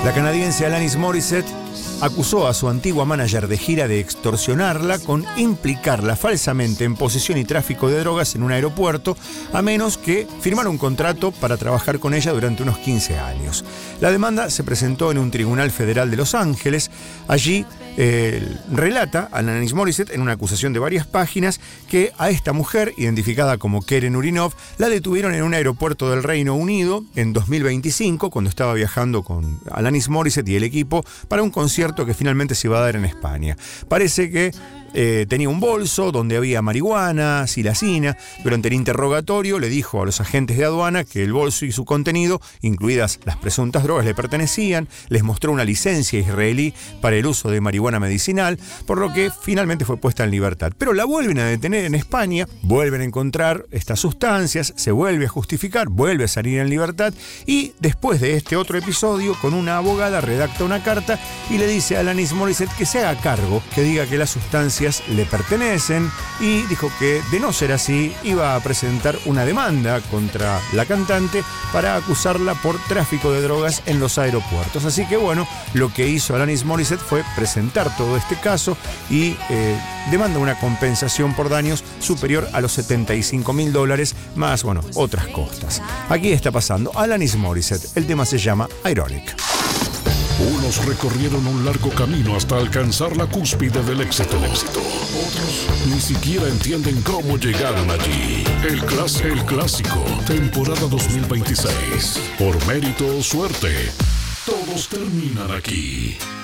La canadiense Alanis Morissette acusó a su antigua manager de gira de extorsionarla con implicarla falsamente en posesión y tráfico de drogas en un aeropuerto, a menos que firmara un contrato para trabajar con ella durante unos 15 años. La demanda se presentó en un tribunal federal de Los Ángeles. Allí relata Alanis Morissette en una acusación de varias páginas que a esta mujer, identificada como Keren Urinov, la detuvieron en un aeropuerto del Reino Unido en 2025, cuando estaba viajando con Alanis Morissette y el equipo para un concierto que finalmente se iba a dar en España. Parece que tenía un bolso donde había marihuana, silacina. Durante el interrogatorio le dijo a los agentes de aduana que el bolso y su contenido, incluidas las presuntas drogas, le pertenecían. Les mostró una licencia israelí para el uso de marihuana medicinal, por lo que finalmente fue puesta en libertad. Pero la vuelven a detener en España, vuelven a encontrar estas sustancias, se vuelve a justificar, vuelve a salir en libertad y después de este otro episodio, con una abogada redacta una carta y le dice a Alanis Morissette que se haga cargo, que diga que las sustancias le pertenecen, y dijo que de no ser así iba a presentar una demanda contra la cantante para acusarla por tráfico de drogas en los aeropuertos. Así que bueno, lo que hizo Alanis Morissette fue presentar todo este caso y demanda una compensación por daños superior a los $75.000 más, bueno, otras costas. Aquí está pasando Alanis Morissette. El tema se llama Ironic. Unos recorrieron un largo camino hasta alcanzar la cúspide del éxito. Otros ni siquiera entienden cómo llegaron allí. El clásico, temporada 2026. Por mérito o suerte, todos terminan aquí.